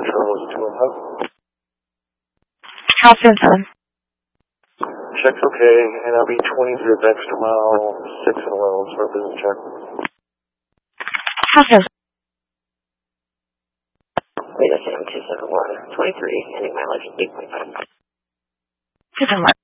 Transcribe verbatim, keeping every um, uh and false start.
Charles two and five. House and seven. Check's okay, and I'll be twenty through extra mile six and eleven for a business check. House and Wait a second, two seven one, twenty-three, ending mileage eight point five. two seven one.